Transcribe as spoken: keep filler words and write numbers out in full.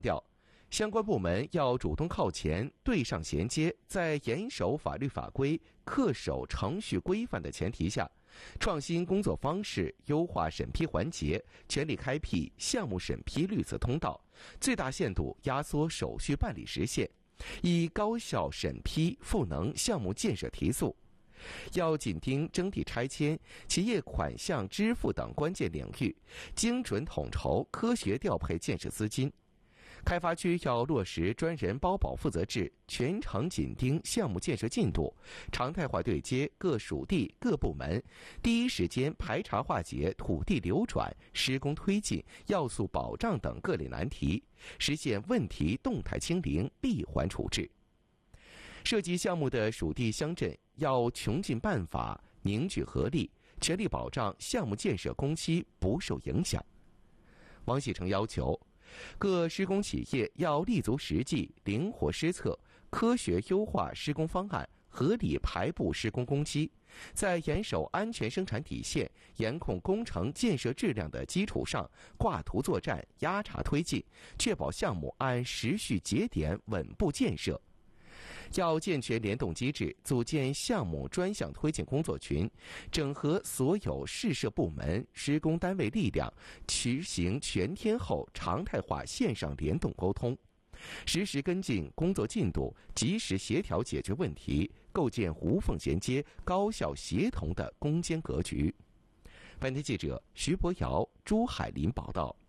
调，相关部门要主动靠前，对上衔接，在严守法律法规、恪守程序规范的前提下，创新工作方式，优化审批环节，全力开辟项目审批绿色通道，最大限度压缩手续办理时限，以高效审批赋能项目建设提速。要紧盯征地拆迁、企业款项支付等关键领域，精准统筹、科学调配建设资金。开发区要落实专人包保负责制，全程紧盯项目建设进度，常态化对接各属地各部门，第一时间排查化解土地流转、施工推进、要素保障等各类难题，实现问题动态清零、闭环处置。涉及项目的属地乡镇要穷尽办法，凝聚合力，全力保障项目建设工期不受影响。王喜成要求，各施工企业要立足实际，灵活施策，科学优化施工方案，合理排布施工工期，在严守安全生产底线、严控工程建设质量的基础上，挂图作战，压查推进，确保项目按时序节点稳步建设。要健全联动机制，组建项目专项推进工作群，整合所有市社部门、施工单位力量，实行全天候常态化线上联动沟通，实时跟进工作进度，及时协调解决问题，构建无缝衔接、高效协同的攻坚格局。本台记者徐博瑶、朱海林报道。